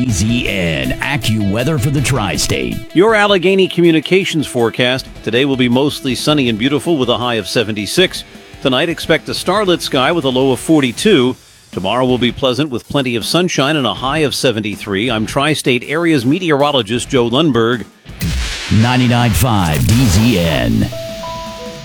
DZN AccuWeather for the Tri-State. Your Allegheny Communications forecast. Today will be mostly sunny and beautiful with a high of 76. Tonight, expect a starlit sky with a low of 42. Tomorrow will be pleasant with plenty of sunshine and a high of 73. I'm Tri-State Area's meteorologist Joe Lundberg. 99.5 DZN.